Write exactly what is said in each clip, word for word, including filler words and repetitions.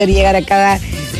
llegar a cada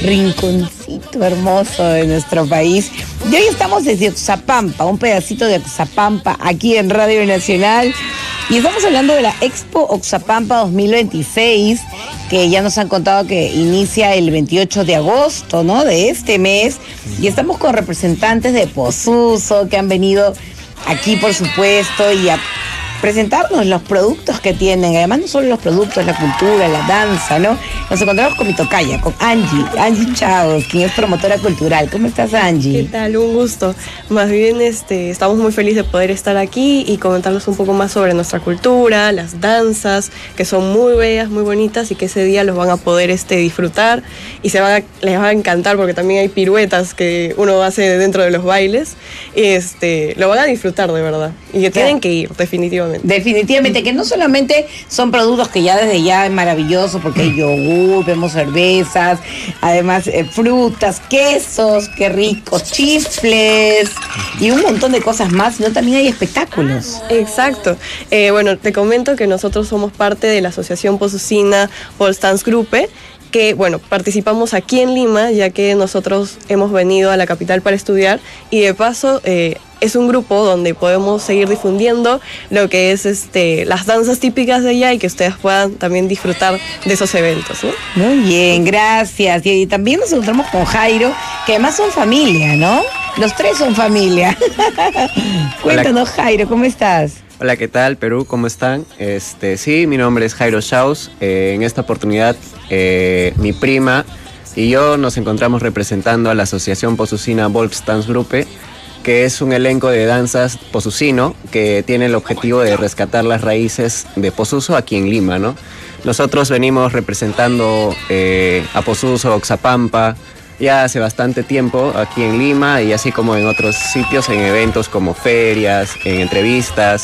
rinconcito hermoso de nuestro país. Y hoy estamos desde Oxapampa, un pedacito de Oxapampa, aquí en Radio Nacional. Y estamos hablando de la Expo Oxapampa dos mil veintiséis, que ya nos han contado que inicia el veintiocho de agosto, ¿no? De este mes. Y estamos con representantes de Posuso que han venido aquí, por supuesto, y a presentarnos los productos que tienen. Además, no solo los productos, la cultura, la danza, ¿no? Nos encontramos con mi tocaya, con Angie, Angie Chavos, quien es promotora cultural. ¿Cómo estás, Angie? ¿Qué tal? Un gusto. Más bien, este, estamos muy felices de poder estar aquí y comentarles un poco más sobre nuestra cultura, las danzas, que son muy bellas, muy bonitas y que ese día los van a poder este, disfrutar y se van a, les va a encantar porque también hay piruetas que uno hace dentro de los bailes. Y este, lo van a disfrutar de verdad y que tienen que ir, definitivamente. Definitivamente, que no solamente son productos que ya desde ya es maravilloso, porque hay yogur, vemos cervezas, además eh, frutas, quesos, qué ricos, chifles y un montón de cosas más, sino también hay espectáculos. Exacto. Eh, bueno, te comento que nosotros somos parte de la Asociación Posusina Volkstanzgruppe, que, bueno, participamos aquí en Lima, ya que nosotros hemos venido a la capital para estudiar y de paso eh, es un grupo donde podemos seguir difundiendo lo que es este, las danzas típicas de allá y que ustedes puedan también disfrutar de esos eventos, ¿no? Muy bien, gracias. Y también nos encontramos con Jairo, que además son familia, ¿no? Los tres son familia. Cuéntanos, Jairo, ¿cómo estás? Hola, ¿qué tal, Perú? ¿Cómo están? Este, sí, mi nombre es Jairo Chavos. Eh, en esta oportunidad, eh, mi prima y yo nos encontramos representando a la Asociación Posusina Volkstanzgruppe, que es un elenco de danzas posusino que tiene el objetivo de rescatar las raíces de Posuso aquí en Lima, ¿no? Nosotros venimos representando eh, a Posuso, Oxapampa, ya hace bastante tiempo aquí en Lima y así como en otros sitios, en eventos como ferias, en entrevistas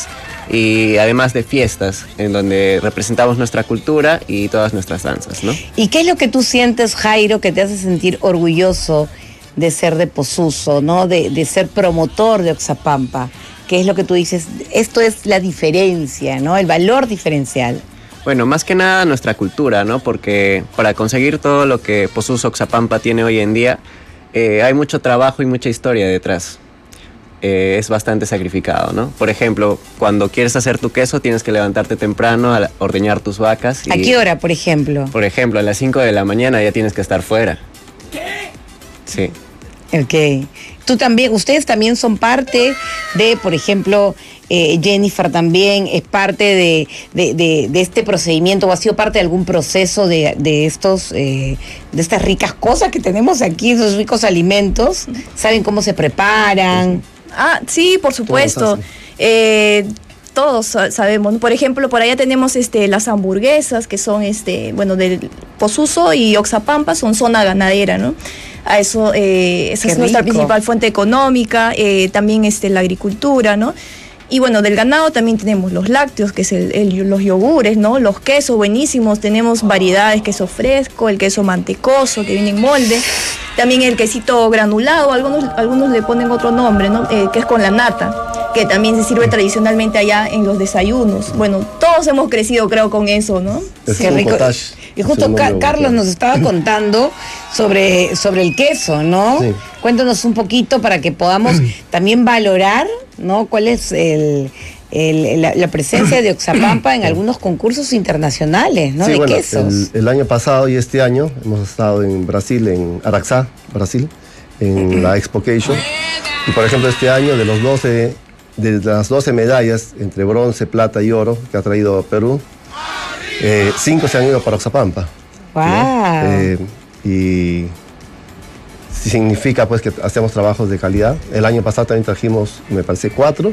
y además de fiestas en donde representamos nuestra cultura y todas nuestras danzas, ¿no? ¿Y qué es lo que tú sientes, Jairo, que te hace sentir orgulloso de ser de Posuso, ¿no? De, de ser promotor de Oxapampa? ¿Qué es lo que tú dices? Esto es la diferencia, ¿no? El valor diferencial. Bueno, más que nada nuestra cultura, ¿no? Porque para conseguir todo lo que Posuso Oxapampa tiene hoy en día, eh, hay mucho trabajo y mucha historia detrás. Eh, es bastante sacrificado, ¿no? Por ejemplo, cuando quieres hacer tu queso, tienes que levantarte temprano a ordeñar tus vacas. Y, ¿a qué hora, por ejemplo? Por ejemplo, a las cinco de la mañana ya tienes que estar fuera. ¿Qué? Sí. Ok. Tú también, ustedes también son parte de, por ejemplo, eh, Jennifer también es parte de, de, de, de este procedimiento, o ha sido parte de algún proceso de, de estos, eh, de estas ricas cosas que tenemos aquí, esos ricos alimentos. ¿Saben cómo se preparan? Ah, sí, por supuesto. Eh, todos sabemos, ¿no? Por ejemplo, por allá tenemos este, las hamburguesas, que son, este, bueno, de Posuso y Oxapampa, son zona ganadera, ¿no? A eso, eh, esa Qué es nuestra rico. principal fuente económica, eh, también este, la agricultura, ¿no? Y bueno, del ganado también tenemos los lácteos, que es el, el, los yogures, ¿no? Los quesos buenísimos, tenemos variedades, queso fresco, el queso mantecoso, que viene en molde, también el quesito granulado, algunos, algunos le ponen otro nombre, ¿no? Eh, que es con la nata, que también se sirve tradicionalmente allá en los desayunos. Bueno, todos hemos crecido, creo, con eso, ¿no? Es Qué un rico. potash. Y justo Ca Carlos nos estaba contando sobre, sobre el queso, ¿no? Sí. Cuéntanos un poquito para que podamos también valorar, ¿no? Cuál es el, el, la, la presencia de Oxapampa en algunos concursos internacionales, ¿no? Sí, de bueno, quesos. El, el año pasado y este año hemos estado en Brasil, en Araxá, Brasil, en la Expo Queixo. Y por ejemplo, este año de los doce, de las doce medallas entre bronce, plata y oro que ha traído Perú, eh, cinco se han ido para Oxapampa. ¡Wow! ¿Sí? Eh, y significa pues que hacemos trabajos de calidad. El año pasado también trajimos, me parece, cuatro.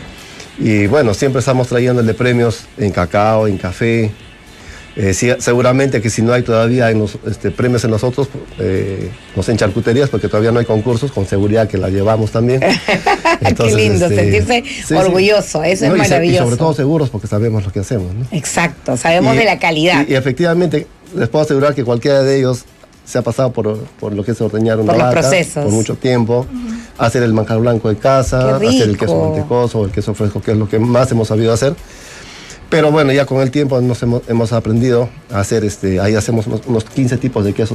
Y bueno, siempre estamos trayéndole premios en cacao, en café. Eh, sí, seguramente que si no hay todavía en los, este, premios en nosotros, eh, no sé, en charcuterías, porque todavía no hay concursos, con seguridad que la llevamos también. Qué Entonces, lindo, este, sentirse sí, orgulloso, sí. eso No, es y se- maravilloso. Y sobre todo seguros, porque sabemos lo que hacemos, ¿no? Exacto, sabemos Y- de la calidad. Y, y efectivamente, les puedo asegurar que cualquiera de ellos se ha pasado por, por lo que es ordeñar una Por los vaca, procesos. por mucho tiempo, uh-huh. hacer el manjar blanco de casa, Qué hacer el rico. queso mantecoso, el queso fresco, que es lo que más hemos sabido hacer. Pero bueno, ya con el tiempo nos hemos, hemos aprendido a hacer, este, ahí hacemos unos, unos quince tipos de quesos